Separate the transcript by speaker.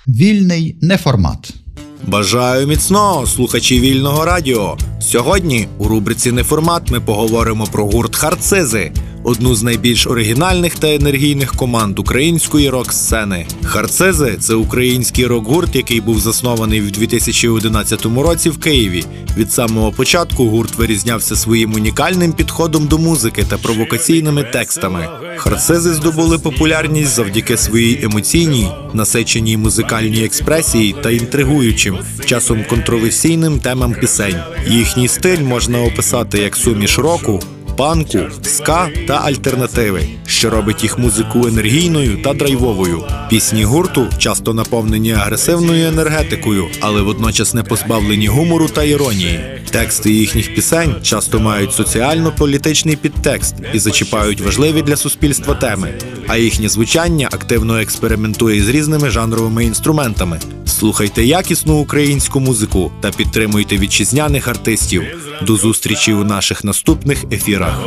Speaker 1: Вільний неформат.
Speaker 2: Бажаю міцного, слухачі Вільного радіо! Сьогодні у рубриці «Неформат» ми поговоримо про гурт «Харцизи» – одну з найбільш оригінальних та енергійних команд української рок-сцени. «Харцизи» – це український рок-гурт, який був заснований в 2011 році в Києві. Від самого початку гурт вирізнявся своїм унікальним підходом до музики та провокаційними текстами. «Харцизи» здобули популярність завдяки своїй емоційній, насиченій музикальній експресії та інтригуючим, часом контроверсійним темам пісень. Їхній стиль можна описати як суміш року, панку, ска та альтернативи, що робить їх музику енергійною та драйвовою. Пісні гурту часто наповнені агресивною енергетикою, але водночас не позбавлені гумору та іронії. Тексти їхніх пісень часто мають соціально-політичний підтекст і зачіпають важливі для суспільства теми, а їхнє звучання активно експериментує з різними жанровими інструментами. Слухайте якісну українську музику та підтримуйте вітчизняних артистів. До зустрічі у наших наступних ефірах.